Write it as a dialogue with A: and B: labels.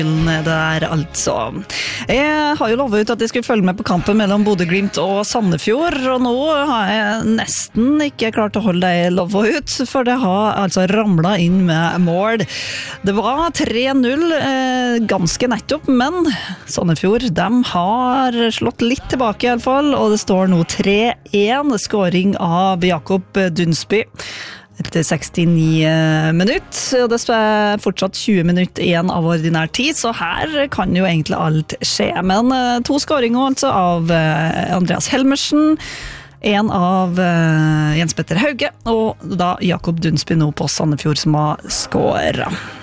A: Det der altså. Jeg har jo lovet ut at jeg skulle følge med på kampen mellom Bodø/Glimt og Sandefjord, og nå har jeg nesten ikke klart å holde det lovet ut, for det har altså ramlet inn med mål. Det var 3-0 ganske nettopp, men Sandefjord, de har slått litt tilbake i alle fall, og det står nå 3-1, skåring av Jakob Dunsby. Etter 69 minutter, og det er fortsatt 20 minutter igjen av ordinær tid, så her kan jo egentlig alt skje. Men 2 skåringer altså av Andreas Helmersen, en av Jens Petter Hauge, og da Jakob Dunsby nå på Sandefjord som har skåret.